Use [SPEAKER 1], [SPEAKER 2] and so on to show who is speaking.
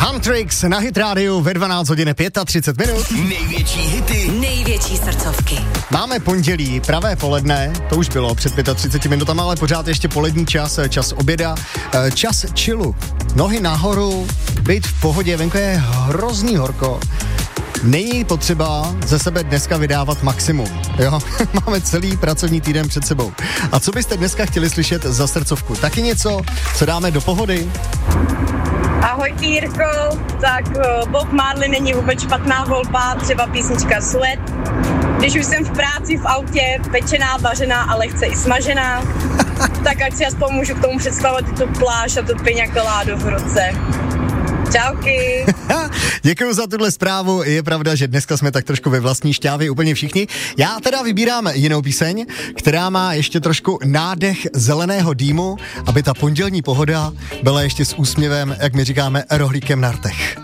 [SPEAKER 1] Huntrix na Hit Radio ve 12 hodin 35 minut.
[SPEAKER 2] Největší hity,
[SPEAKER 3] největší srdcovky.
[SPEAKER 1] Máme pondělí, pravé poledne, to už bylo před 35 minutami, ale pořád ještě polední čas, čas oběda, čas chillu. Nohy nahoru, být v pohodě, venku je hrozný horko. Není potřeba ze sebe dneska vydávat maximum, jo? Máme celý pracovní týden před sebou. A co byste dneska chtěli slyšet za srdcovku? Taky něco, co dáme do pohody?
[SPEAKER 4] Ahoj Jirko, tak Bob Marley není vůbec špatná volba, třeba písnička Sweat. Když už jsem v práci v autě, pečená, vařená a lehce i smažená, tak ať si aspoň můžu k tomu představovat tu pláž a tu piña colado v ruce. Čauky.
[SPEAKER 1] Děkuju za tuhle zprávu. Je pravda, že dneska jsme tak trošku ve vlastní šťávě úplně všichni. Já teda vybírám jinou píseň, která má ještě trošku nádech zeleného dýmu, aby ta pondělní pohoda byla ještě s úsměvem, jak my říkáme, rohlíkem na rtech.